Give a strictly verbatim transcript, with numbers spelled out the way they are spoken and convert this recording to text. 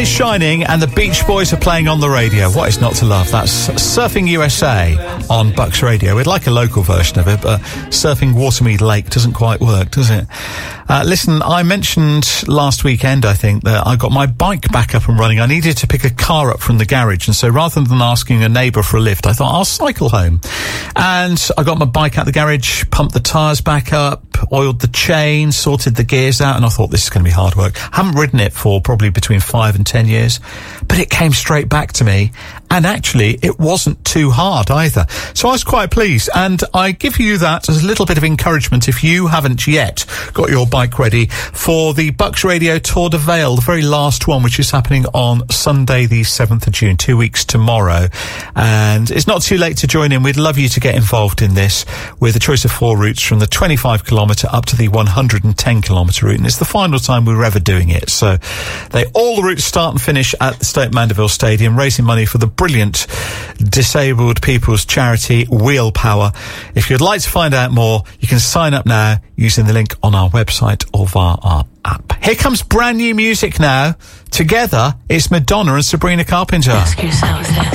It's shining and the Beach Boys are playing on the radio. What is not to love? That's Surfing U S A on Bucks Radio. We'd like a local version of it, but Surfing Watermead Lake doesn't quite work, does it? Uh, listen, I mentioned last weekend, I think, that I got my bike back up and running. I needed to pick a car up from the garage, and so rather than asking a neighbour for a lift, I thought I'll cycle home. And I got my bike out the garage, pumped the tyres back up, oiled the chain, sorted the gears out, and I thought this is going to be hard work. I haven't ridden it for probably between five and ten years, but it came straight back to me, and actually it wasn't too hard either. So I was quite pleased, and I give you that as a little bit of encouragement if you haven't yet got your bike ready for the Bucks Radio Tour de Vale, the very last one, which is happening on Sunday the seventh of June, two weeks tomorrow. And it's not too late to join in. We'd love you to get involved in this with a choice of four routes from the twenty-five kilometre up to the one hundred ten kilometre route, and it's the final time we were ever doing it. So they all the routes start and finish at the Stoke Mandeville Stadium, raising money for the brilliant disabled people's charity Wheel Power. If you'd like to find out more, you can sign up now using the link on our website or via our app. Here comes brand new music now. Together, it's Madonna and Sabrina Carpenter. Ask yourself this.